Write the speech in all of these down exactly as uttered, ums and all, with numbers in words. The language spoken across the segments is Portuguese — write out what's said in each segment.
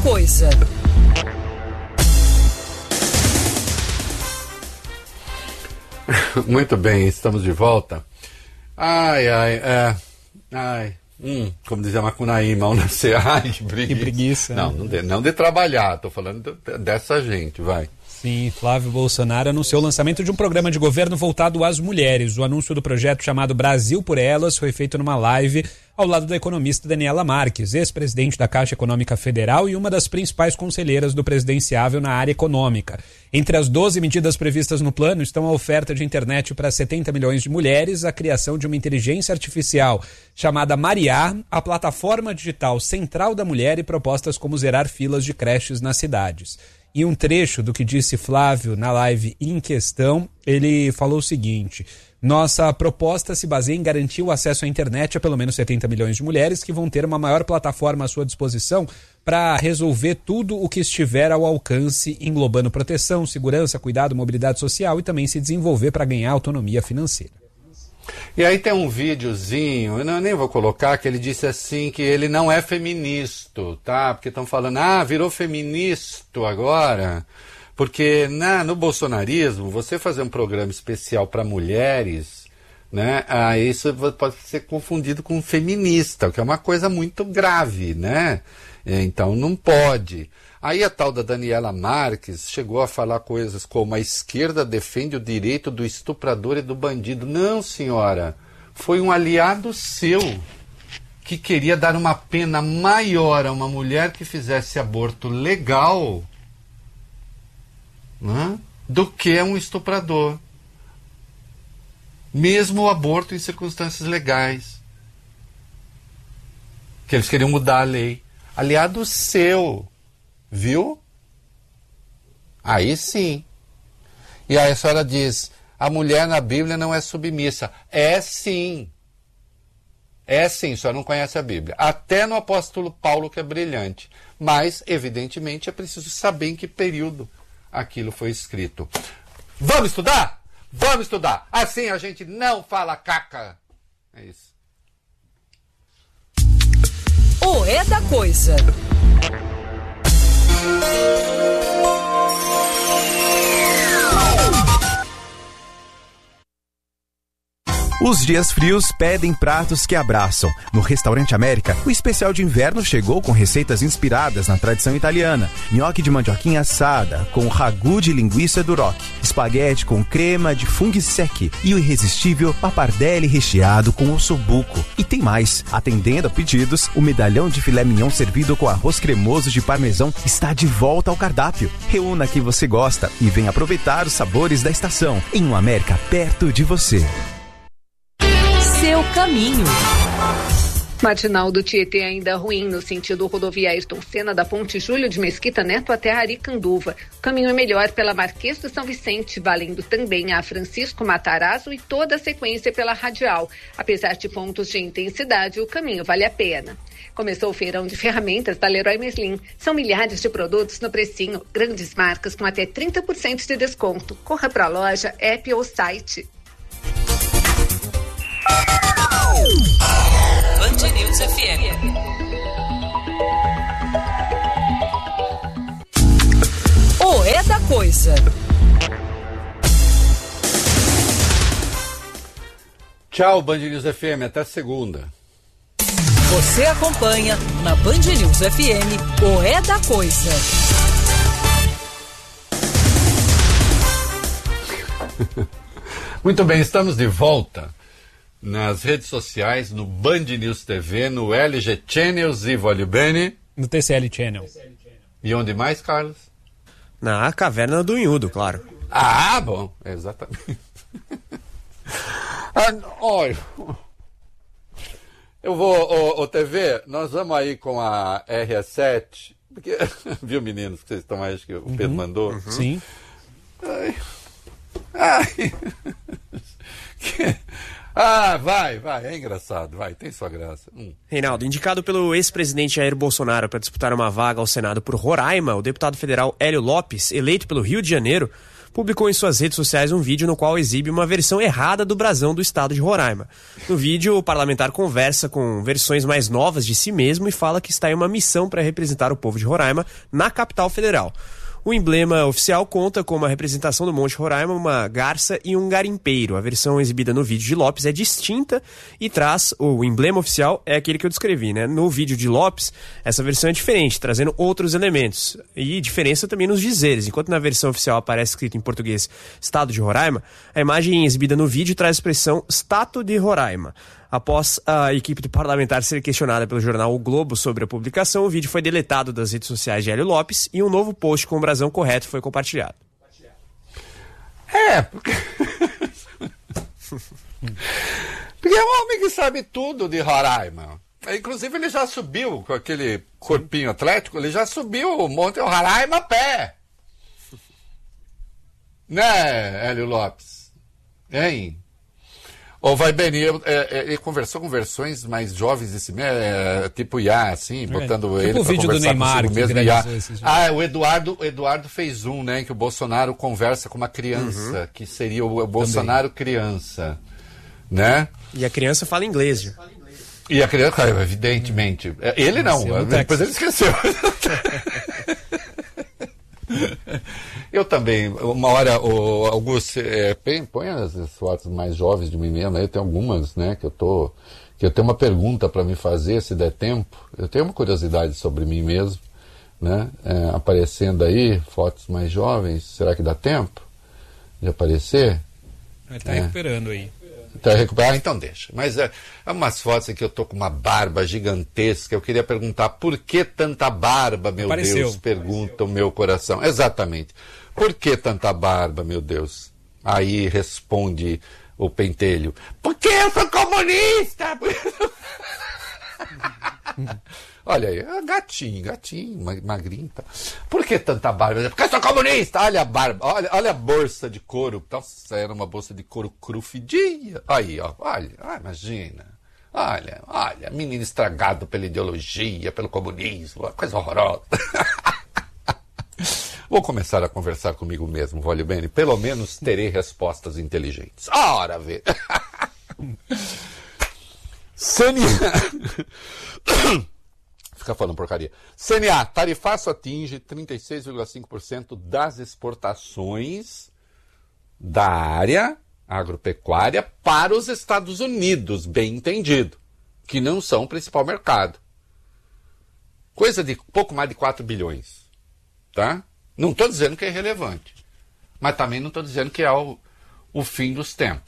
Coisa. Muito bem, estamos de volta. Ai, ai, é. Ai, hum, como dizia Macunaíma, ao nascer. Ai, que preguiça. Que preguiça. Não, né? não de, não de trabalhar, tô falando de, dessa gente, vai. Sim, Flávio Bolsonaro anunciou o lançamento de um programa de governo voltado às mulheres. O anúncio do projeto chamado Brasil por Elas foi feito numa live ao lado da economista Daniela Marques, ex-presidente da Caixa Econômica Federal e uma das principais conselheiras do presidenciável na área econômica. Entre as doze medidas previstas no plano estão a oferta de internet para setenta milhões de mulheres, a criação de uma inteligência artificial chamada Mariá, a plataforma digital central da mulher e propostas como zerar filas de creches nas cidades. E um trecho do que disse Flávio na live em questão, ele falou o seguinte: nossa proposta se baseia em garantir o acesso à internet a pelo menos setenta milhões de mulheres que vão ter uma maior plataforma à sua disposição para resolver tudo o que estiver ao alcance, englobando proteção, segurança, cuidado, mobilidade social e também se desenvolver para ganhar autonomia financeira. E aí tem um videozinho, eu não, nem vou colocar, que ele disse assim que ele não é feminista, tá? Porque estão falando, ah, virou feminista agora. Porque na, no bolsonarismo, você fazer um programa especial para mulheres, né? Ah, isso pode ser confundido com feminista, o que é uma coisa muito grave, né? Então não pode. Aí a tal da Daniela Marques chegou a falar coisas como a esquerda defende o direito do estuprador e do bandido. Não, senhora, foi um aliado seu que queria dar uma pena maior a uma mulher que fizesse aborto legal, né, do que a um estuprador. Mesmo o aborto em circunstâncias legais. Que eles queriam mudar a lei. Aliado seu. Viu? Aí sim. E aí a senhora diz, a mulher na Bíblia não é submissa. É sim. É sim, a senhora não conhece a Bíblia. Até no apóstolo Paulo, que é brilhante. Mas, evidentemente, é preciso saber em que período aquilo foi escrito. Vamos estudar? Vamos estudar. Assim a gente não fala caca. É isso. O É da Coisa. Os dias frios pedem pratos que abraçam. No Restaurante América, o especial de inverno chegou com receitas inspiradas na tradição italiana. Nhoque de mandioquinha assada, com ragu de linguiça duroc. Espaguete com crema de funghi secchi. E o irresistível pappardelle recheado com ossobuco. E tem mais. Atendendo a pedidos, o medalhão de filé mignon servido com arroz cremoso de parmesão está de volta ao cardápio. Reúna quem você gosta e venha aproveitar os sabores da estação. Em um América perto de você. Seu caminho. Marginal do Tietê ainda ruim no sentido rodovia Ayrton Senna da Ponte Júlio de Mesquita Neto até Aricanduva. O caminho é melhor pela Marquês do São Vicente, valendo também a Francisco Matarazzo e toda a sequência pela Radial. Apesar de pontos de intensidade, o caminho vale a pena. Começou o feirão de ferramentas da Leroy Merlin. São milhares de produtos no precinho, grandes marcas com até trinta por cento de desconto. Corra para a loja, app ou site. Band News F M. O É da Coisa. Tchau, Band News F M, até segunda. Você acompanha na Band News F M o É da Coisa. Muito bem, estamos de volta nas redes sociais, no Band News T V, no L G Channels e Voglio Bene. No T C L Channel. E onde mais, Carlos? Na Caverna do Unhudo, claro. Ah, bom, exatamente. ah, olha, eu vou, ô, ô T V, nós vamos aí com a R S sete, porque, viu, meninos, que vocês estão aí, acho que o Pedro uhum, mandou. Uhum. Sim. Ai, ai, que... Ah, vai, vai, é engraçado, vai, tem sua graça. Hum. Reinaldo, indicado pelo ex-presidente Jair Bolsonaro para disputar uma vaga ao Senado por Roraima, o deputado federal Hélio Lopes, eleito pelo Rio de Janeiro, publicou em suas redes sociais um vídeo no qual exibe uma versão errada do brasão do estado de Roraima. No vídeo, o parlamentar conversa com versões mais novas de si mesmo e fala que está em uma missão para representar o povo de Roraima na capital federal. O emblema oficial conta com uma representação do Monte Roraima, uma garça e um garimpeiro. A versão exibida no vídeo de Lopes é distinta e traz, o emblema oficial é aquele que eu descrevi, né? No vídeo de Lopes, essa versão é diferente, trazendo outros elementos. E diferença também nos dizeres. Enquanto na versão oficial aparece escrito em português Estado de Roraima, a imagem exibida no vídeo traz a expressão Stato de Roraima. Após a equipe do parlamentar ser questionada pelo jornal O Globo sobre a publicação, o vídeo foi deletado das redes sociais de Hélio Lopes e um novo post com o brasão correto foi compartilhado. É, porque... porque é um homem que sabe tudo de Roraima. Inclusive ele já subiu com aquele corpinho atlético, ele já subiu o Monte Roraima a pé. Né, Hélio Lopes? Hein? Ou vai bem, ele, ele conversou com versões mais jovens desse é, tipo Iá, assim, botando é, ele tipo para conversar do Neymar, consigo mesmo. Iá. Ah, o Eduardo, o Eduardo fez um, né, que o Bolsonaro conversa com uma criança, uhum. que seria o, o Bolsonaro Também. criança, né? E a criança fala inglês, já. E a criança, evidentemente. Ele não, depois ele esqueceu. Eu também, uma hora, o Augusto, é, põe as fotos mais jovens de mim mesmo, aí tem algumas, né, que eu tô, que eu tenho uma pergunta para me fazer, se der tempo. Eu tenho uma curiosidade sobre mim mesmo, né, é, aparecendo aí, fotos mais jovens, será que dá tempo de aparecer? Ele tá é. recuperando aí. Tá recuperando? Ah, então deixa. Mas é, é umas fotos em que eu tô com uma barba gigantesca. Eu queria perguntar por que tanta barba, meu Apareceu. Deus? Pergunta o meu coração. Exatamente. Por que tanta barba, meu Deus? Aí responde o pentelho. Porque eu sou comunista! Olha aí, gatinho, gatinho, magrinho. Tá. Por que tanta barba? Porque eu sou comunista! Olha a barba, olha, olha a bolsa de couro. Nossa, era uma bolsa de couro cru fedia. Aí, ó, olha, ah, imagina. Olha, olha, menino estragado pela ideologia, pelo comunismo, coisa horrorosa. Vou começar a conversar comigo mesmo, vale bem. Pelo menos terei respostas inteligentes. Ora, vê. C N A. Fica falando porcaria. C N A, tarifaço atinge trinta e seis vírgula cinco por cento das exportações da área agropecuária para os Estados Unidos, bem entendido, que não são o principal mercado. Coisa de pouco mais de quatro bilhões. Tá? Não estou dizendo que é irrelevante, mas também não estou dizendo que é o, o fim dos tempos.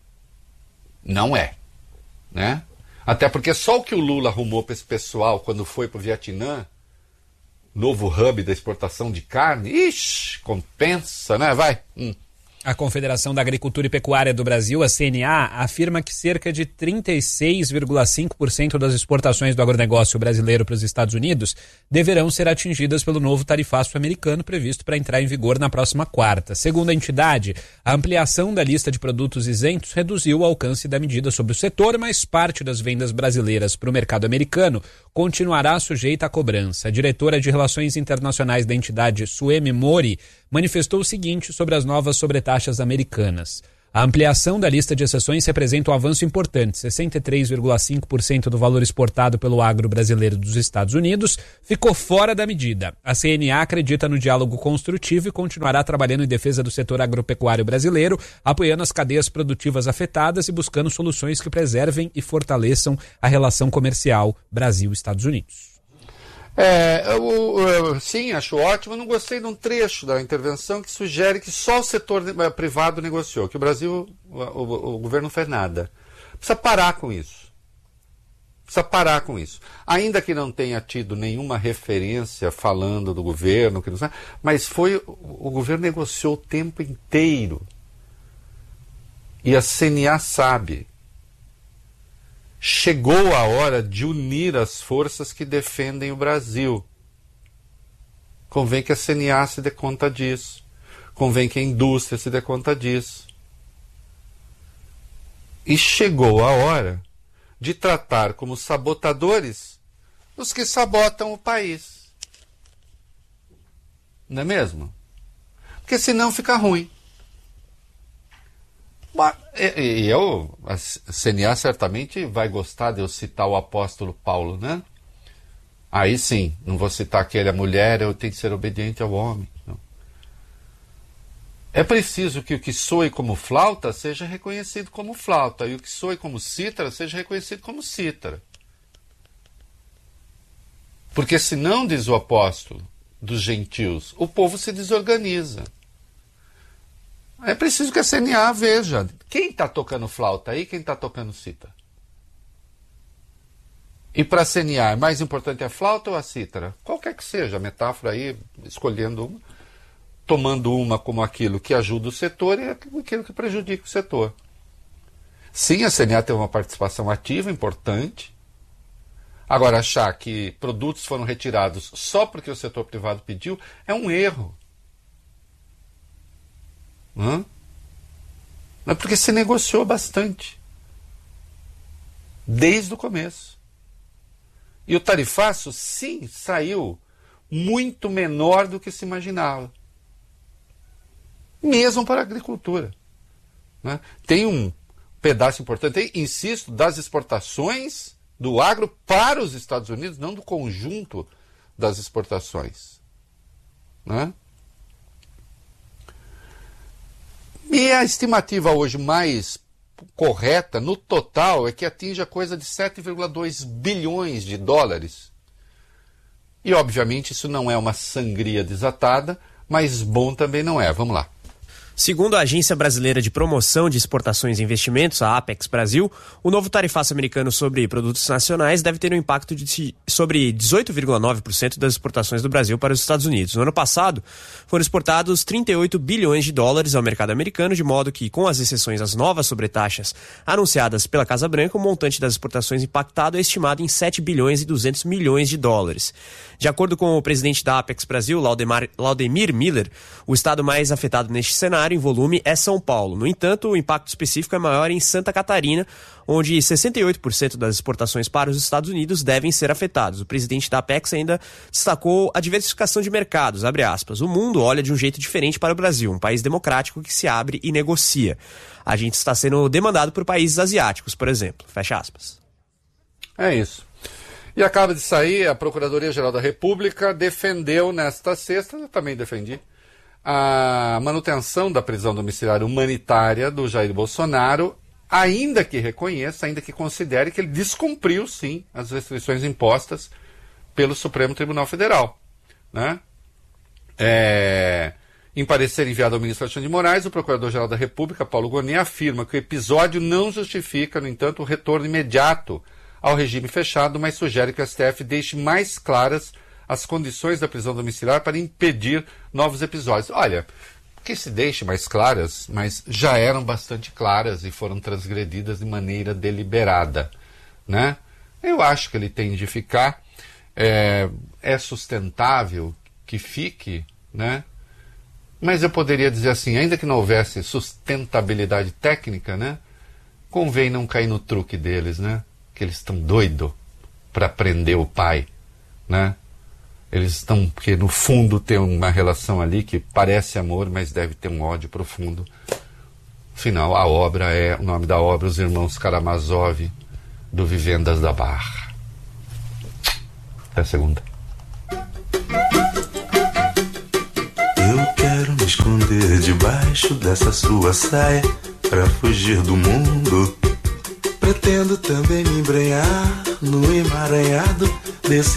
Não é. Né? Até porque só o que o Lula arrumou para esse pessoal quando foi para o Vietnã, novo hub da exportação de carne, ixi, compensa, né? Vai. Hum. A Confederação da Agricultura e Pecuária do Brasil, a C N A, afirma que cerca de trinta e seis vírgula cinco por cento das exportações do agronegócio brasileiro para os Estados Unidos deverão ser atingidas pelo novo tarifaço americano previsto para entrar em vigor na próxima quarta. Segundo a entidade, a ampliação da lista de produtos isentos reduziu o alcance da medida sobre o setor, mas parte das vendas brasileiras para o mercado americano continuará sujeita à cobrança. A diretora de Relações Internacionais da entidade, Suemi Mori, manifestou o seguinte sobre as novas sobretaxas americanas. A ampliação da lista de exceções representa um avanço importante. sessenta e três vírgula cinco por cento do valor exportado pelo agro brasileiro dos Estados Unidos ficou fora da medida. A C N A acredita no diálogo construtivo e continuará trabalhando em defesa do setor agropecuário brasileiro, apoiando as cadeias produtivas afetadas e buscando soluções que preservem e fortaleçam a relação comercial Brasil-Estados Unidos. É, eu, eu, sim, acho ótimo. Eu não gostei de um trecho da intervenção que sugere que só o setor privado negociou, que o Brasil, o, o, o governo não fez nada. Precisa parar com isso. Precisa parar com isso. Ainda que não tenha tido nenhuma referência falando do governo, que não sabe, mas foi o, o governo negociou o tempo inteiro. E a C N A sabe. Chegou a hora de unir as forças que defendem o Brasil. Convém que a C N A se dê conta disso. Convém que a indústria se dê conta disso. E chegou a hora de tratar como sabotadores os que sabotam o país. Não é mesmo? Porque senão fica ruim. Mas, e, e eu, a C N A certamente vai gostar de eu citar o apóstolo Paulo, né? Aí sim, não vou citar aquele, a mulher, eu tenho que ser obediente ao homem. Não. É preciso que o que soe como flauta seja reconhecido como flauta, e o que soe como cítara seja reconhecido como cítara. Porque senão, diz o apóstolo dos gentios, o povo se desorganiza. É preciso que a C N A veja quem está tocando flauta aí, quem está tocando cítara. E para a C N A, é mais importante a flauta ou a cítara? Qualquer que seja, a metáfora aí, escolhendo uma, tomando uma como aquilo que ajuda o setor e aquilo que prejudica o setor. Sim, a C N A tem uma participação ativa importante. Agora, achar que produtos foram retirados só porque o setor privado pediu é um erro. Não é porque se negociou bastante. Desde o começo. E o tarifaço, sim, saiu muito menor do que se imaginava. Mesmo para a agricultura. Né? Tem um pedaço importante, insisto, das exportações do agro para os Estados Unidos, não do conjunto das exportações. Né? E a estimativa hoje mais correta, no total, é que atinge a coisa de sete vírgula dois bilhões de dólares. E, obviamente, isso não é uma sangria desatada, mas bom também não é. Vamos lá. Segundo a Agência Brasileira de Promoção de Exportações e Investimentos, a Apex Brasil, o novo tarifaço americano sobre produtos nacionais deve ter um impacto de sobre dezoito vírgula nove por cento das exportações do Brasil para os Estados Unidos. No ano passado, foram exportados trinta e oito bilhões de dólares ao mercado americano, de modo que, com as exceções às novas sobretaxas anunciadas pela Casa Branca, o montante das exportações impactado é estimado em sete bilhões e duzentos milhões de dólares. De acordo com o presidente da Apex Brasil, Laudemar, Laudemir Miller, o estado mais afetado neste cenário em volume é São Paulo. No entanto, o impacto específico é maior em Santa Catarina, onde sessenta e oito por cento das exportações para os Estados Unidos devem ser afetados. O presidente da Apex ainda destacou a diversificação de mercados, abre aspas. O mundo olha de um jeito diferente para o Brasil, um país democrático que se abre e negocia. A gente está sendo demandado por países asiáticos, por exemplo. Fecha aspas. É isso. E acaba de sair, a Procuradoria-Geral da República defendeu nesta sexta, eu também defendi, a manutenção da prisão domiciliar humanitária do Jair Bolsonaro, ainda que reconheça, ainda que considere que ele descumpriu, sim, as restrições impostas pelo Supremo Tribunal Federal. Né? É, em parecer enviado ao ministro Alexandre de Moraes, o Procurador-Geral da República, Paulo Gonet, afirma que o episódio não justifica, no entanto, o retorno imediato ao regime fechado, mas sugere que o S T F deixe mais claras as condições da prisão domiciliar para impedir novos episódios. Olha, que se deixe mais claras, mas já eram bastante claras e foram transgredidas de maneira deliberada. Né? Eu acho que ele tem de ficar, é, é sustentável que fique, né? Mas eu poderia dizer assim, ainda que não houvesse sustentabilidade técnica, né? Convém não cair no truque deles, né? Que eles estão doidos para prender o pai, né? Eles estão, porque no fundo tem uma relação ali que parece amor, mas deve ter um ódio profundo. Afinal, a obra é, o nome da obra, Os Irmãos Karamazov, do Vivendas da Barra. Até a segunda. Eu quero me esconder debaixo dessa sua saia pra fugir do mundo. Pretendo também me embrenhar no emaranhado desse